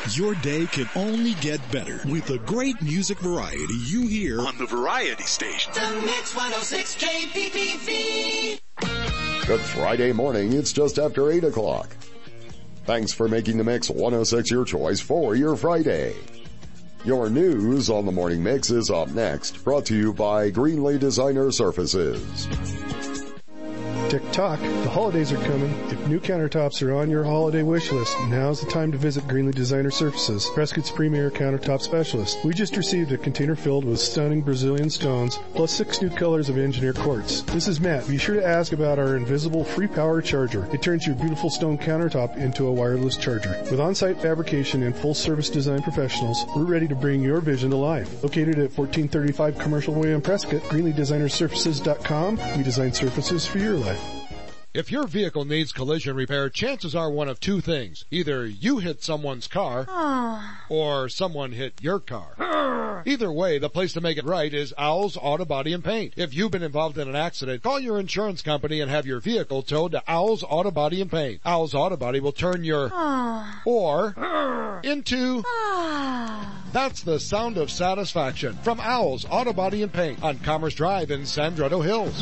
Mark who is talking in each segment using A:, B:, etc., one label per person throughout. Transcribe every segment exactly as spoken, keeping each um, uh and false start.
A: Your day can only get better with the great music variety you hear on the Variety Station.
B: The Mix one oh six K P P V.
C: Good Friday morning. It's just after eight o'clock. Thanks for making the Mix one oh six your choice for your Friday. Your news on the Morning Mix is up next, brought to you by Greenlee Designer Surfaces.
D: Tick-tock, the holidays are coming. If new countertops are on your holiday wish list, now's the time to visit Greenlee Designer Surfaces, Prescott's premier countertop specialist. We just received a container filled with stunning Brazilian stones, plus six new colors of engineer quartz. This is Matt. Be sure to ask about our invisible free power charger. It turns your beautiful stone countertop into a wireless charger. With on-site fabrication and full-service design professionals, we're ready to bring your vision to life. Located at fourteen thirty-five Commercial Way in Prescott, Greenlee Designer Surfaces dot com. We design surfaces for your life.
E: If your vehicle needs collision repair, chances are one of two things. Either you hit someone's car, or someone hit your car. Either way, the place to make it right is Owl's Auto Body and Paint. If you've been involved in an accident, call your insurance company and have your vehicle towed to Owl's Auto Body and Paint. Owl's Auto Body will turn your or into that's the sound of satisfaction from Owl's Auto Body and Paint on Commerce Drive in Sandretto Hills.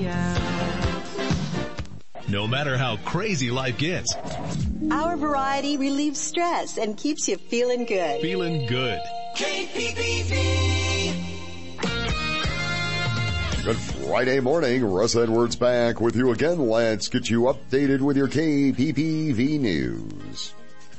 F: No matter how crazy life gets,
G: our variety relieves stress and keeps you feeling good.
F: Feeling good.
B: K P P V.
C: Good Friday morning. Russ Edwards back with you again. Let's get you updated with your K P P V news.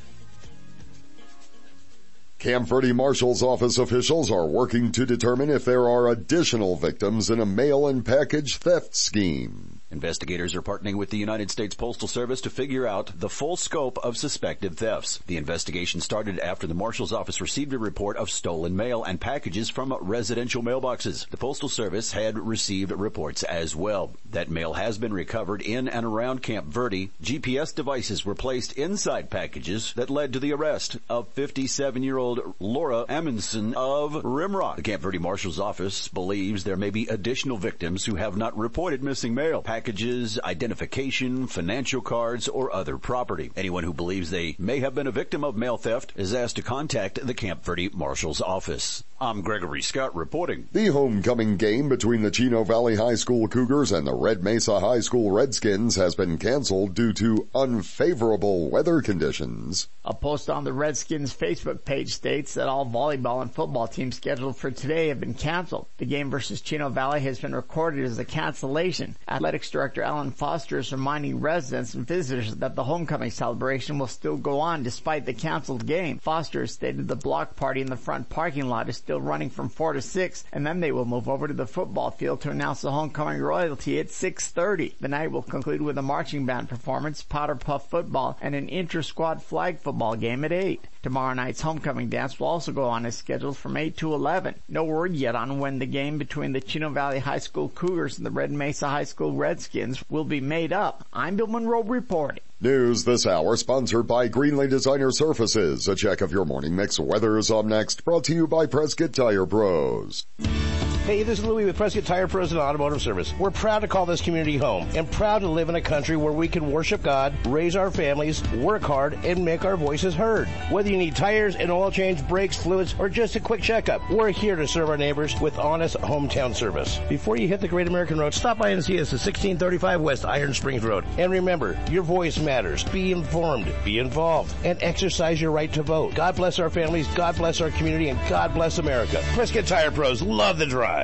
C: Camp Verde Marshal's Office officials are working to determine if there are additional victims in a mail and package theft scheme.
H: Investigators are partnering with the United States Postal Service to figure out the full scope of suspected thefts. The investigation started after the Marshal's Office received a report of stolen mail and packages from residential mailboxes. The Postal Service had received reports as well. That mail has been recovered in and around Camp Verde. G P S devices were placed inside packages that led to the arrest of fifty-seven-year-old Laura Amundsen of Rimrock. The Camp Verde Marshal's Office believes there may be additional victims who have not reported missing mail, packages, identification, financial cards, or other property. Anyone who believes they may have been a victim of mail theft is asked to contact the Camp Verde Marshal's Office. I'm Gregory Scott reporting.
C: The homecoming game between the Chino Valley High School Cougars and the Red Mesa High School Redskins has been canceled due to unfavorable weather conditions.
I: A post on the Redskins Facebook page states that all volleyball and football teams scheduled for today have been canceled. The game versus Chino Valley has been recorded as a cancellation. Athletics Director Ellen Foster is reminding residents and visitors that the homecoming celebration will still go on despite the canceled game. Foster stated the block party in the front parking lot is still running from four to six, and then they will move over to the football field to announce the homecoming royalty at six thirty. The night will conclude with a marching band performance, powder puff football, and an inter-squad flag football game at eight. Tomorrow night's homecoming dance will also go on as scheduled from eight to eleven. No word yet on when the game between the Chino Valley High School Cougars and the Red Mesa High School Redskins will be made up. I'm Bill Monroe reporting.
C: News this hour sponsored by Greenlee Designer Surfaces. A check of your morning mix weather is up next, brought to you by Prescott Tire Pros.
J: Hey, this is Louie with Prescott Tire Pros and Automotive Service. We're proud to call this community home and proud to live in a country where we can worship God, raise our families, work hard, and make our voices heard. Whether you need tires, an oil change, brakes, fluids, or just a quick checkup, we're here to serve our neighbors with honest hometown service. Before you hit the Great American Road, stop by and see us at sixteen thirty-five West Iron Springs Road. And remember, your voice matters. Be informed, be involved, and exercise your right to vote. God bless our families, God bless our community, and God bless America. Prescott Tire Pros, love the drive.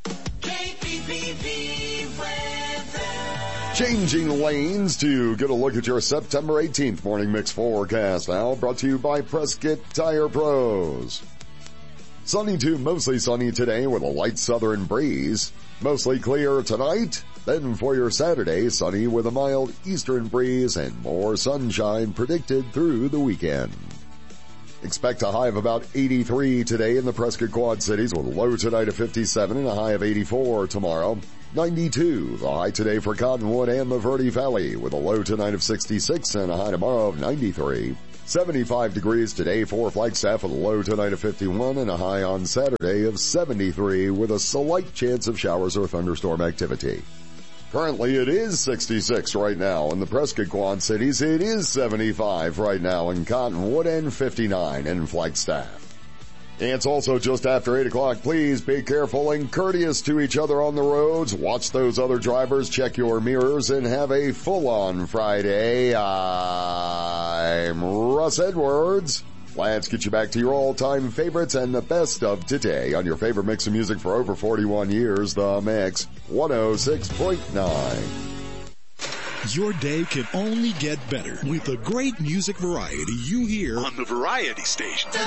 B: K P P V weather.
C: Changing lanes to get a look at your September eighteenth morning mix forecast now, brought to you by Prescott Tire Pros. Sunny to mostly sunny today with a light southern breeze. Mostly clear tonight. Then for your Saturday, sunny with a mild eastern breeze and more sunshine predicted through the weekend. Expect a high of about eighty-three today in the Prescott Quad Cities with a low tonight of fifty-seven and a high of eighty-four tomorrow. ninety-two, the high today for Cottonwood and the Verde Valley with a low tonight of sixty-six and a high tomorrow of ninety-three. seventy-five degrees today for Flagstaff with a low tonight of fifty-one and a high on Saturday of seventy-three with a slight chance of showers or thunderstorm activity. Currently it is sixty-six right now in the Prescott Quad Cities. It is seventy-five right now in Cottonwood and fifty-nine in Flagstaff. It's also just after eight o'clock. Please be careful and courteous to each other on the roads. Watch those other drivers, check your mirrors, and have a full-on Friday. I'm Russ Edwards. Let's get you back to your all-time favorites and the best of today on your favorite mix of music for over forty-one years, The Mix one oh six point nine.
A: Your day can only get better with the great music variety you hear on the Variety Station.